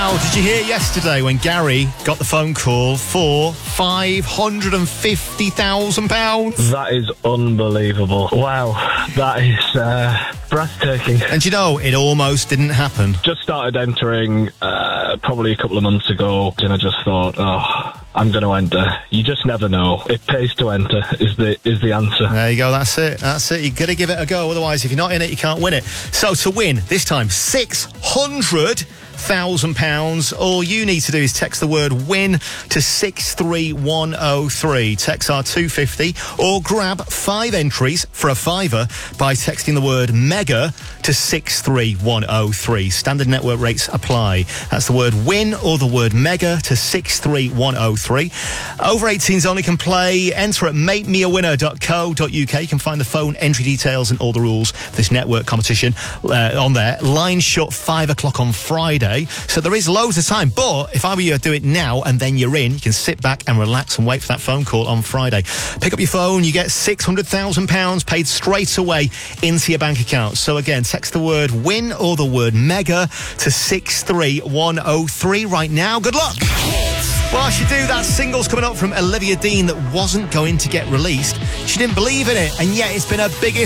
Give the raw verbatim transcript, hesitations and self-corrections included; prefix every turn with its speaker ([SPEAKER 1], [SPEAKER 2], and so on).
[SPEAKER 1] Now, did you hear yesterday when Gary got the phone call for five hundred fifty thousand pounds?
[SPEAKER 2] That is unbelievable. Wow, that is uh, breathtaking.
[SPEAKER 1] And you know, it almost didn't happen.
[SPEAKER 2] Just started entering uh, probably a couple of months ago, and I just thought, oh, I'm going to enter. You just never know. It pays to enter is the is the answer.
[SPEAKER 1] There you go, that's it, that's it. You've got to give it a go, otherwise if you're not in it, you can't win it. So to win, this time, six hundred thousand pounds. All you need to do is text the word win to six three one oh three. Text our two fifty or grab five entries for a fiver by texting the word mega to six three one oh three. Standard network rates apply. That's the word win or the word mega to six three one oh three. Over eighteens only can play. Enter at make me a winner dot co dot uk. You can find the phone, entry details and all the rules for this network competition uh, on there. Line shut five o'clock on Friday. So there is loads of time, but if I were you, I'd do it now and then you're in. You can sit back and relax and wait for that phone call on Friday. Pick up your phone, you get six hundred thousand pounds paid straight away into your bank account. So again, text the word win or the word mega to six three one oh three right now. Good luck! Whilst you do, that single's coming up from Olivia Dean that wasn't going to get released. She didn't believe in it, and yet it's been her biggest